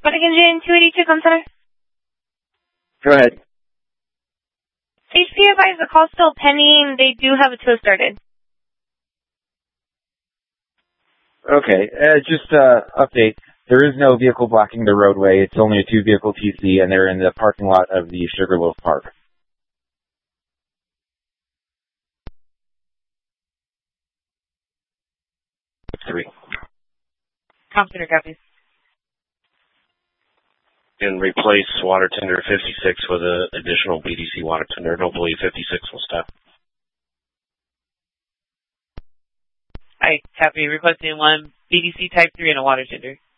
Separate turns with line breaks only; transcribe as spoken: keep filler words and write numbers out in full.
Budding Engine two eighty-two, come center.
Go ahead.
H P advised the call's still pending. They do have a tow started.
Okay, uh, just uh, update. There is no vehicle blocking the roadway. It's only a two-vehicle T C, and they're in the parking lot of the Sugarloaf Park. Three.
Computer copies.
And replace water tender fifty-six with an additional B D C water tender. Don't believe fifty-six will stop.
I copy. Requesting one B D C type three and a water tender.